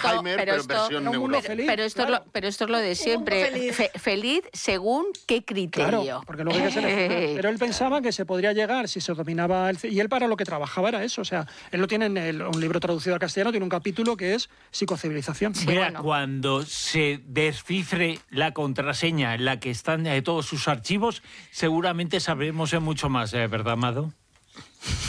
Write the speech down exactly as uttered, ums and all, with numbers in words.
Alzheimer, pero, esto, pero versión pero, neurona. feliz, pero, esto claro. es lo, pero esto es lo de siempre. Feliz. Fe, feliz según qué criterio. Claro, porque luego hay que seleccionar. Pero él pensaba que se podría llegar si se dominaba el... Y él para lo que trabajaba era eso. O sea, él lo tiene en el, un libro traducido al castellano, tiene un capítulo que es psicocivilización. Sí, Mira, bueno. cuando se descifre la contraseña en la que están eh, todos sus archivos, seguramente sabremos eh, mucho más, eh, ¿verdad, Amado?